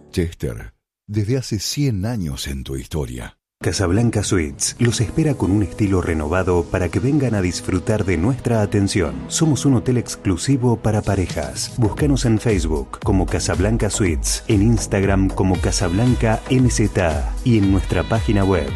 Chester, desde hace 100 años en tu historia. Casablanca Suites los espera con un estilo renovado para que vengan a disfrutar de nuestra atención. Somos un hotel exclusivo para parejas. Búscanos en Facebook como Casablanca Suites, en Instagram como Casablanca NZA y en nuestra página web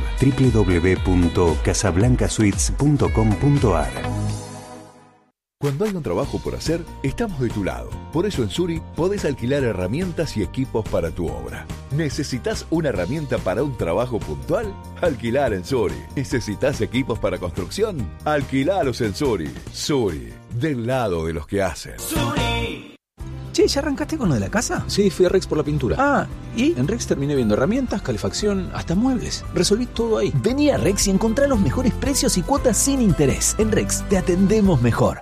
www.casablancasuites.com.ar. Cuando hay un trabajo por hacer, estamos de tu lado. Por eso en Suri podés alquilar herramientas y equipos para tu obra. ¿Necesitas una herramienta para un trabajo puntual? Alquilar en Suri. ¿Necesitas equipos para construcción? Alquilalos en Suri. Suri, del lado de los que hacen. Suri. Che, ¿ya arrancaste con lo de la casa? Sí, fui a Rex por la pintura. Ah, ¿y? En Rex terminé viendo herramientas, calefacción, hasta muebles. Resolví todo ahí. Vení a Rex y encontrá los mejores precios y cuotas sin interés. En Rex te atendemos mejor.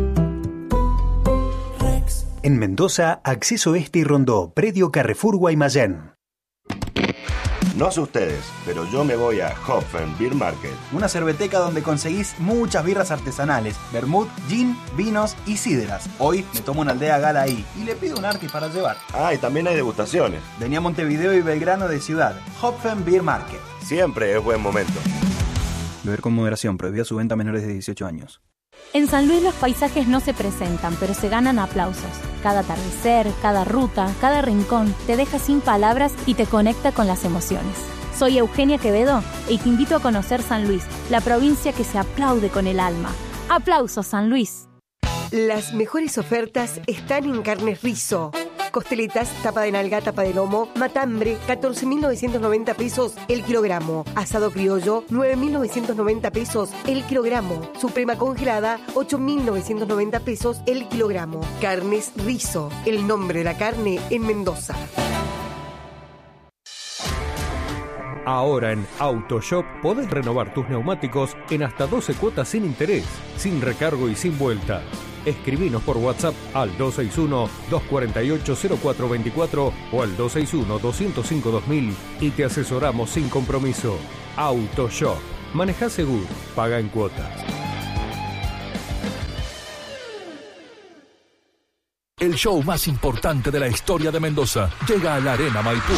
En Mendoza, Acceso Este y Rondó, predio Carrefour Guaymallén. No sé ustedes, pero yo me voy a Hopfen Beer Market. Una cerveteca donde conseguís muchas birras artesanales, vermut, gin, vinos y sidras. Hoy me tomo una aldea gala ahí y le pido un artis para llevar. Ah, y también hay degustaciones. Vení a Montevideo y Belgrano de Ciudad. Hopfen Beer Market. Siempre es buen momento. Beber con moderación, prohibida su venta a menores de 18 años. En San Luis los paisajes no se presentan, pero se ganan aplausos. Cada atardecer, cada ruta, cada rincón te deja sin palabras y te conecta con las emociones. Soy Eugenia Quevedo y te invito a conocer San Luis, la provincia que se aplaude con el alma. ¡Aplausos, San Luis! Las mejores ofertas están en Carnes Rizo. Costeletas, tapa de nalga, tapa de lomo, matambre, 14.990 pesos el kilogramo. Asado criollo, 9.990 pesos el kilogramo. Suprema congelada, 8.990 pesos el kilogramo. Carnes Rizo, el nombre de la carne en Mendoza. Ahora en AutoShop podés renovar tus neumáticos en hasta 12 cuotas sin interés, sin recargo y sin vuelta. Escribinos por WhatsApp al 261-248-0424 o al 261-205-2000 y te asesoramos sin compromiso. AutoShop. Manejá seguro. Paga en cuotas. El show más importante de la historia de Mendoza llega a la Arena Maipú.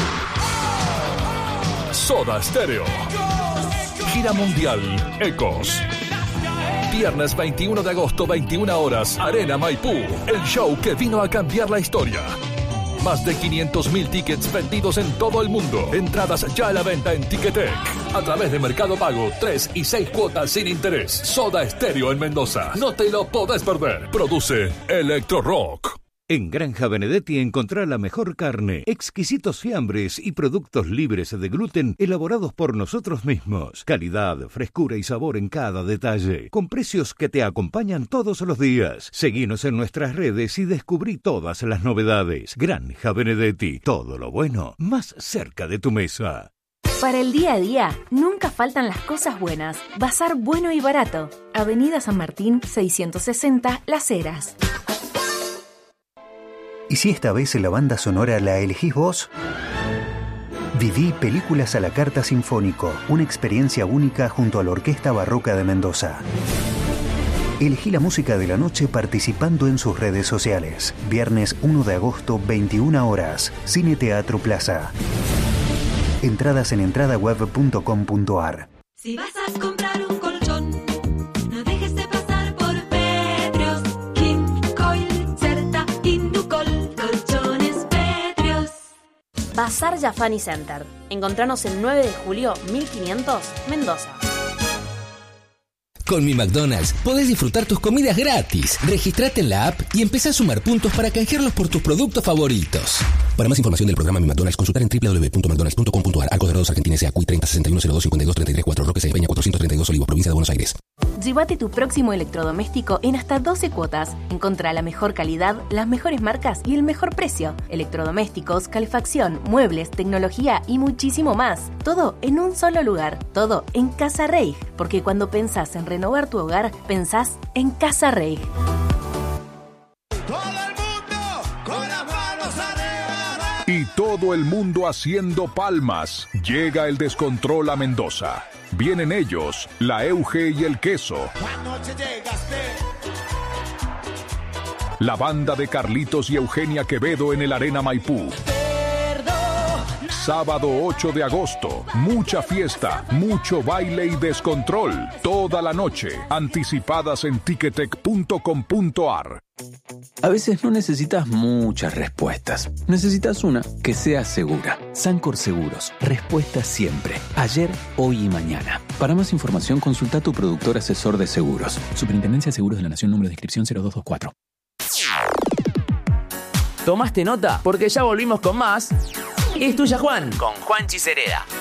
Soda Stereo. Gira mundial Ecos. Viernes 21 de agosto, 21 horas, Arena Maipú. El show que vino a cambiar la historia. Más de 500.000 tickets vendidos en todo el mundo. Entradas ya a la venta en Ticketek. A través de Mercado Pago, 3 y 6 cuotas sin interés. Soda Stereo en Mendoza. No te lo podés perder. Produce Electro Rock. En Granja Benedetti encontrá la mejor carne, exquisitos fiambres y productos libres de gluten elaborados por nosotros mismos. Calidad, frescura y sabor en cada detalle, con precios que te acompañan todos los días. Seguinos en nuestras redes y descubrí todas las novedades. Granja Benedetti, todo lo bueno más cerca de tu mesa. Para el día a día, nunca faltan las cosas buenas. Bazar bueno y barato. Avenida San Martín, 660, Las Heras. ¿Y si esta vez la banda sonora la elegís vos? Viví Películas a la Carta Sinfónico, una experiencia única junto a la Orquesta Barroca de Mendoza. Elegí la música de la noche participando en sus redes sociales. Viernes 1 de agosto, 21 horas, Cine Teatro Plaza. Entradas en entradaweb.com.ar. Si vas a comprar un colchón, no dejes de pasar por Petrios, King, Coil, Certa, Inducol, colchones Petrios. Bazar Jafani Center. Encontranos el 9 de julio, 1500, Mendoza. Con Mi McDonald's podés disfrutar tus comidas gratis. Registrate en la app y empezá a sumar puntos para canjearlos por tus productos favoritos. Para más información del programa Mi McDonald's, consultar en www.mcdonalds.com.ar. Arcos Dorados Argentina S.A. CUI 30 61 02 52 33 4 Roque Peña 432 Olivos, provincia de Buenos Aires. Llévate tu próximo electrodoméstico en hasta 12 cuotas. Encontrá la mejor calidad, las mejores marcas y el mejor precio. Electrodomésticos, calefacción, muebles, tecnología y muchísimo más. Todo en un solo lugar. Todo en Casa Reig. Porque cuando pensás en renovar tu hogar, pensás en Casa Reig. Y todo el mundo haciendo palmas. Llega el descontrol a Mendoza. Vienen ellos, la Euge y el Queso. La banda de Carlitos y Eugenia Quevedo en el Arena Maipú. Sábado 8 de agosto. Mucha fiesta, mucho baile y descontrol. Toda la noche. Anticipadas en ticketek.com.ar. A veces no necesitas muchas respuestas. Necesitas una que sea segura. Sancor Seguros. Respuesta siempre. Ayer, hoy y mañana. Para más información, consulta a tu productor asesor de seguros. Superintendencia de Seguros de la Nación, número de inscripción 0224. ¿Tomaste nota? Porque ya volvimos con más. Es tuya, Juan. Con Juan Chisereda.